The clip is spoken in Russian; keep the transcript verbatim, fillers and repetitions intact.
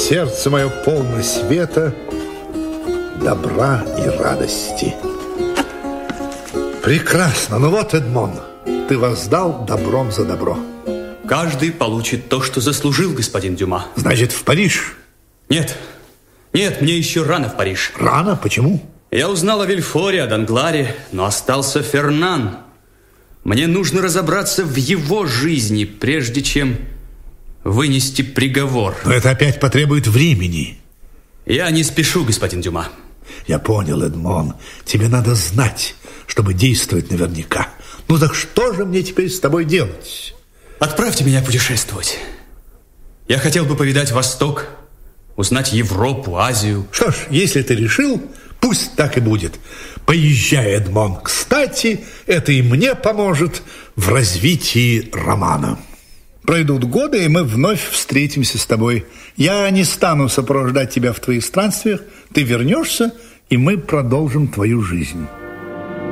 сердце мое полно света, добра и радости. Прекрасно. Ну вот, Эдмон, ты воздал добром за добро. Каждый получит то, что заслужил, господин Дюма. Значит, в Париж? Нет, нет, мне еще рано в Париж. Рано? Почему? Я узнал о Вильфоре, о Дангларе, но остался Фернан. Мне нужно разобраться в его жизни, прежде чем вынести приговор. Но это опять потребует времени. Я не спешу, господин Дюма. Я понял, Эдмон. Тебе надо знать, чтобы действовать наверняка. Ну так что же мне теперь с тобой делать? Отправьте меня путешествовать. Я хотел бы повидать Восток, узнать Европу, Азию. Что ж, если ты решил, пусть так и будет. Поезжай, Эдмон. Кстати, это и мне поможет в развитии романа. Пройдут годы, и мы вновь встретимся с тобой. Я не стану сопровождать тебя в твоих странствиях. Ты вернешься, и мы продолжим твою жизнь.